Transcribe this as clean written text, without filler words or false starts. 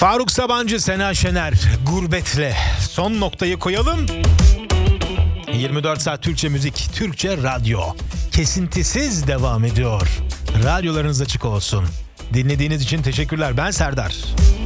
Faruk Sabancı, Sena Şener, Gurbetle son noktayı koyalım. 24 saat Türkçe müzik, Türkçe radyo. Kesintisiz devam ediyor. Radyolarınız açık olsun. Dinlediğiniz için teşekkürler. Ben Serdar.